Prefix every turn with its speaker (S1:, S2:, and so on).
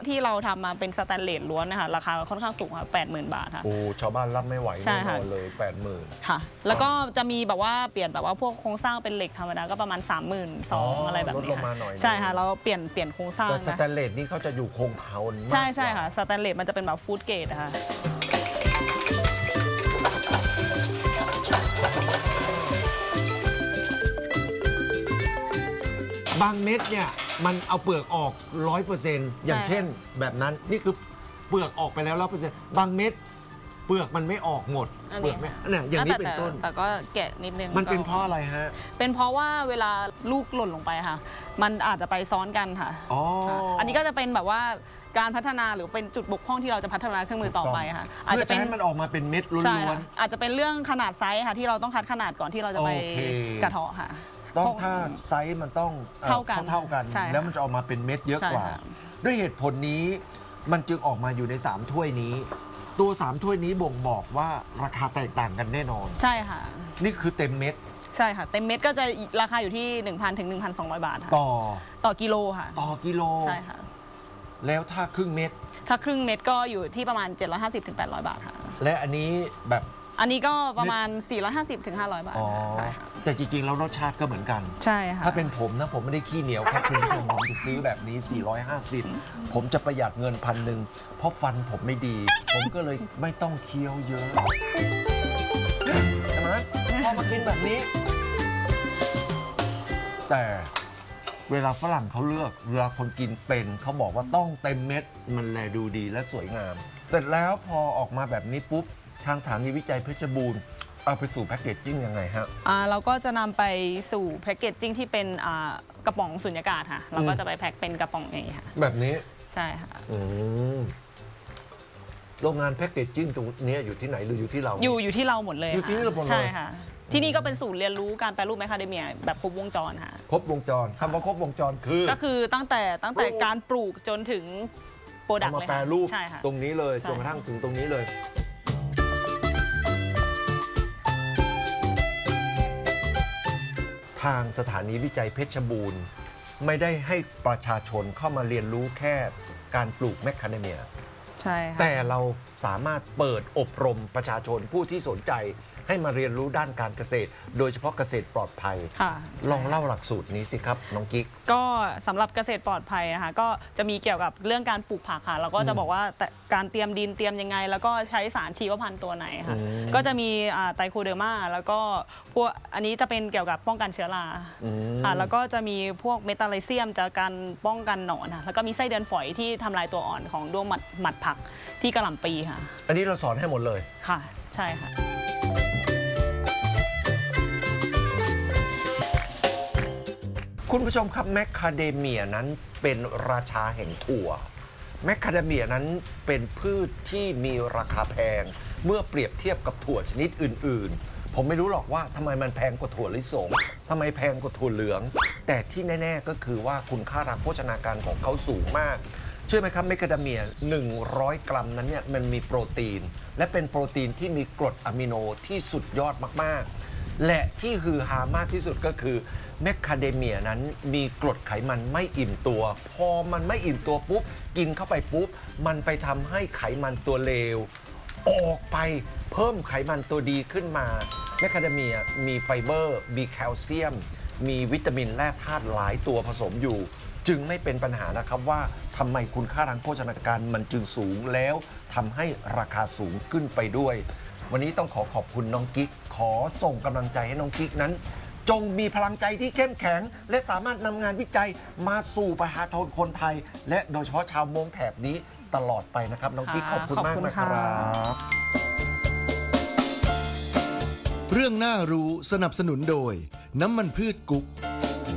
S1: ที่เราทำมาเป็นสแตนเลสล้วนนะคะราคาค่อนข้างสูงค่ะ80,000 บาทค่ะ
S2: โอ้ชาวบ้านรับไม่ไหวแน่นอนเลย80,000
S1: ค่ะแล้วก็จะมีแบบว่าเปลี่ยนแบบว่าพวกโครงสร้างเป็นเหล็กธรรมดาก็ประมาณ32,000อะไรแบบนี้ลดลงมาหน่อยใช่ค่ะเราเปลี่ยนโครงสร้าง
S2: แต่สแตนเลสนี่เขาจะอยู่คงทน
S1: ใช่ค่ะสแตนเลสมันจะเป็นแบบฟู้ดเกรดนะคะ
S2: บางเม็ดเนี่ยมันเอาเปลือกออก100%อย่างเช่นแบบนั้นนี่คือเปลือกออกไปแล้ว100%บางเม็ดเปลือกมันไม่ออกหมดเปลือกไม่เนี่ยอย่างนี้เป็นต้น
S1: แต่ก็แกะนิดนึง
S2: มันเป็นเพราะอะไรฮะ
S1: เป็นเพราะว่าเวลาลูกหล่นลงไปค่ะมันอาจจะไปซ้อนกันค่ะอันนี้ก็จะเป็นแบบว่าการพัฒนาหรือเป็นจุดบกพร่องที่เราจะพัฒนาเครื่องมือต่อไปค่ะ
S2: อาจจะเป็นให้มันออกมาเป็นเม็ดล้วน
S1: ๆอาจจะเป็นเรื่องขนาดไซส์ค่ะที่เราต้องคัดขนาดก่อนที่เราจะไปกระเทาะค่ะ
S2: ต้องถ้าไซส์มันต้องเท่ากันแล้วมันจะออกมาเป็นเม็ดเยอะกว่าด้วยเหตุผลนี้มันจึงออกมาอยู่ใน3ถ้วยนี้ตัว3ถ้วยนี้บ่งบอกว่าราคาแตกต่างกันแน่นอน
S1: ใช่ค่ะ
S2: นี่คือเต็มเม็ด
S1: ใช่ค่ะเต็มเม็ดก็จะราคาอยู่ที่ 1,000 ถึง 1,200 บาทค่ะต่อกิโลค่ะ
S2: ต่อกิโล
S1: ใช่ค่ะ
S2: แล้วถ้าครึ่งเม็ด
S1: ถ้าครึ่งเม็ดก็อยู่ที่ประมาณ750 ถึง 800 บาทค่ะ
S2: และอันนี้แบบ
S1: อันนี้ก็ประมาณ450 ถึง 500 บาท
S2: แต่จริงๆแล้วรสชาติก็เหมือนกัน
S1: ใช่ค่ะ
S2: ถ้าเป็นผมนะผมไม่ได้ขี้เหนียวครับคุณผู้ชมผมจะซื้อแบบนี้450ผมจะประหยัดเงิน1,000เพราะฟันผมไม่ดีผมก็เลยไม่ต้องเคี้ยวเยอะใช่ไหมพอมากินแบบนี้แต่เวลาฝรั่งเขาเลือกเวลาคนกินเป็นเขาบอกว่าต้องเต็มเม็ดมันแลดูดีและสวยงามเสร็จแล้วพอออกมาแบบนี้ปุ๊บทางสถานีวิจัยเพชรบูรณ์เอาไปสู่แพ็กเกจจิ้งยังไงฮะ
S1: เราก็จะนำไปสู่แพ็กเกจจิ้งที่เป็นกระป๋องสุญญากาศค่ะเราก็จะไปแพ็คเป็นกระป๋องอย่างนี้ค่ะ
S2: แบบนี้
S1: ใช่ค่ะ
S2: โรงงานแพ็กเกจจิ้งตรงนี้อยู่ที่ไหนหรืออยู่ที่เรา
S1: อยู่ที่เราหมดเลย
S2: อยู่ที่เราหมดเลย
S1: ใช่ค่ะที่นี่ก็เป็นศูนย์เรียนรู้การแปรรูปแมคคาเดเมียแบบครบวงจรค่ะ
S2: ครบวงจรคำว่าครบวงจรคือ
S1: ก็คือตั้งแต่การปลูกจนถึงโปรดักต์เลย
S2: มาแปรรูป
S1: ใช่ค่ะ
S2: ตรงนี้เลยจนกระทั่งถึงตรงนี้เลยทางสถานีวิจัยเพชรบูรณ์ไม่ได้ให้ประชาชนเข้ามาเรียนรู้แค่การปลูกแมคคาเดเมีย
S1: ใช่
S2: แต่เราสามารถเปิดอบรมประชาชนผู้ที่สนใจให้มาเรียนรู้ด้านการเกษตรโดยเฉพาะเกษตรปลอดภัยลองเล่าหลักสูตรนี้สิครับน้องกิ๊ก
S1: ก็สำหรับเกษตรปลอดภัยนะคะก็จะมีเกี่ยวกับเรื่องการปลูกผักค่ะเราก็จะบอกว่าการเตรียมดินเตรียมยังไงแล้วก็ใช้สารชีวพันธุ์ตัวไหนค่ะก็จะมีไตโคเดอร์มาแล้วก็พวกอันนี้จะเป็นเกี่ยวกับป้องกันเชื้อราค่ะแล้วก็จะมีพวกเมตาไลเซียมจากการป้องกันหนอนค่ะแล้วก็มีไส้เดือนฝอยที่ทำลายตัวอ่อนของด้วงหมัดผักที่กระหล่ำปีค่ะ
S2: อันนี้เราสอนให้หมดเลย
S1: ค่ะใช่ค่ะ
S2: คุณผู้ชมครับแมคคาเดเมียนั้นเป็นราชาแห่งถั่วแมคคาเดเมียนั้นเป็นพืชที่มีราคาแพงเมื่อเปรียบเทียบกับถั่วชนิดอื่นๆผมไม่รู้หรอกว่าทำไมมันแพงกว่าถั่วลิสงทำไมแพงกว่าถั่วเหลืองแต่ที่แน่ๆก็คือว่าคุณค่าทางโภชนาการของเขาสูงมากเชื่อไหมครับแมคคาเดเมีย100 กรัมนั้นเนี่ยมันมีโปรตีนและเป็นโปรตีนที่มีกรดอะมิโนที่สุดยอดมากๆและที่ฮือฮามากที่สุดก็คือแมคคาเดเมียนั้นมีกรดไขมันไม่อิ่มตัวพอมันไม่อิ่มตัวปุ๊บกินเข้าไปปุ๊บมันไปทำให้ไขมันตัวเลวออกไปเพิ่มไขมันตัวดีขึ้นมาแมคคาเดเมียมีไฟเบอร์มีแคลเซียมมีวิตามินแร่ธาตุหลายตัวผสมอยู่จึงไม่เป็นปัญหานะครับว่าทำไมคุณค่าทางโภชนาการมันจึงสูงแล้วทำให้ราคาสูงขึ้นไปด้วยวันนี้ต้องขอบคุณน้องกิ๊กขอส่งกำลังใจให้น้องกิ๊กนั้นจงมีพลังใจที่เข้มแข็งและสามารถนำงานวิจัยมาสู่ประชาชนคนไทยและโดยเฉพาะชาวมงแถบนี้ตลอดไปนะครับน้องกิ๊กขอบคุณมากนะครับ
S3: เรื่องน่ารู้สนับสนุนโดยน้ำมันพืชกุ๊ก